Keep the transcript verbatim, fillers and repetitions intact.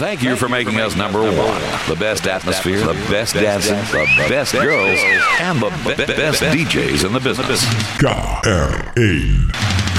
thank you for making us number one. The best atmosphere, the best dancing, the best girls, and the be- best D Js in the business. K R één.